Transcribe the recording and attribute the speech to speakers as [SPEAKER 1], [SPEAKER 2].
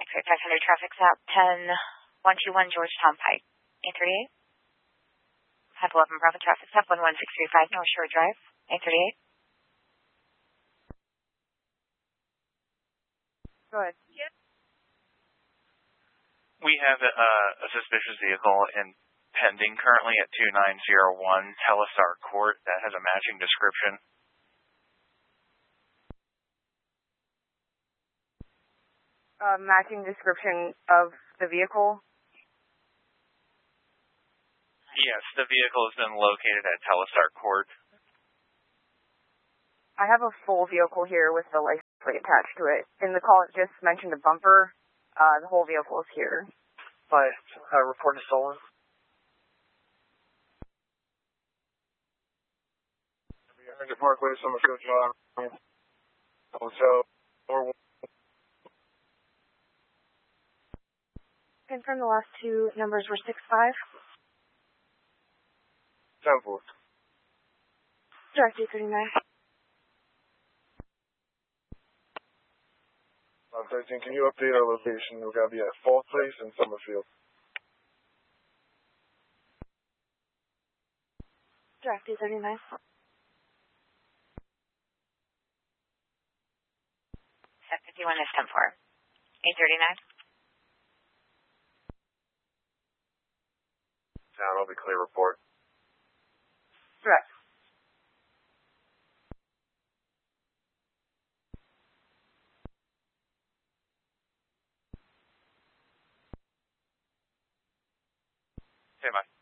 [SPEAKER 1] 500 traffic stop 10121 Georgetown Pike. 838. Have 11 Bravo traffic stop 11635 North Shore Drive. 838.
[SPEAKER 2] Go ahead.
[SPEAKER 3] Yep. We have a suspicious vehicle pending currently at 2901 Telestar Court that has a matching description.
[SPEAKER 2] Matching description of the vehicle?
[SPEAKER 3] Yes, the vehicle has been located at Telestar Court.
[SPEAKER 2] I have a full vehicle here with the license plate attached to it. In the call, it just mentioned a bumper. The whole vehicle is here.
[SPEAKER 4] Hi, report is stolen. Parkway, Summerfield Drive, Hotel, or
[SPEAKER 2] Confirm the last two numbers were 65.
[SPEAKER 4] Temple.
[SPEAKER 2] Direct 39.
[SPEAKER 4] 13, can you update our location? We're going to be at Fall Place in Summerfield.
[SPEAKER 2] Direct 39.
[SPEAKER 1] 751 is 10-4. 839.
[SPEAKER 4] Down, I'll be clear report.
[SPEAKER 2] Direct.
[SPEAKER 3] Okay, bye.